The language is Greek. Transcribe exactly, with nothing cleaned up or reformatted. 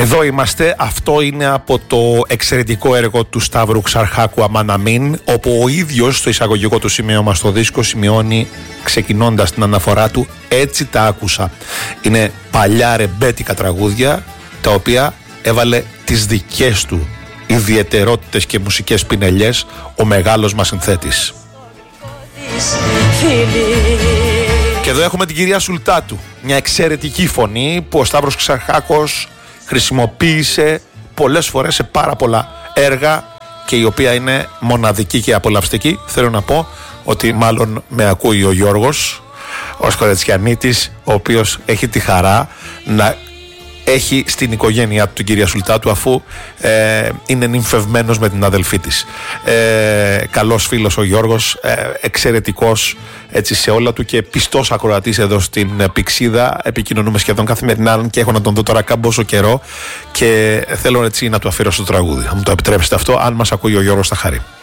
Εδώ είμαστε, αυτό είναι από το εξαιρετικό έργο του Σταύρου Ξαρχάκου Αμαναμίν, όπου ο ίδιος στο εισαγωγικό του σημείωμα στο δίσκο σημειώνει, ξεκινώντας την αναφορά του, έτσι τα άκουσα. Είναι παλιά ρεμπέτικα τραγούδια, τα οποία έβαλε τις δικές του ιδιαιτερότητες και μουσικές πινελιές ο μεγάλος μας συνθέτης. Και εδώ έχουμε την κυρία Σουλτάτου, μια εξαιρετική φωνή που ο Σταύρος Ξαρχάκος χρησιμοποίησε πολλές φορές σε πάρα πολλά έργα και η οποία είναι μοναδική και απολαυστική. Θέλω να πω ότι μάλλον με ακούει ο Γιώργος, ο Σκορετσιανίτης, ο οποίος έχει τη χαρά να έχει στην οικογένειά του την κυρία Σουλτάτου, αφού ε, είναι νυμφευμένος με την αδελφή της. Ε, καλός φίλος ο Γιώργος, ε, εξαιρετικός έτσι σε όλα του και πιστός ακροατής εδώ στην Πυξίδα. Επικοινωνούμε σχεδόν καθημερινά και έχω να τον δω τώρα κάμποσο καιρό και θέλω έτσι να του αφιερώσω το τραγούδι. Θα μου το επιτρέψετε αυτό, αν μας ακούει ο Γιώργος θα χαρεί.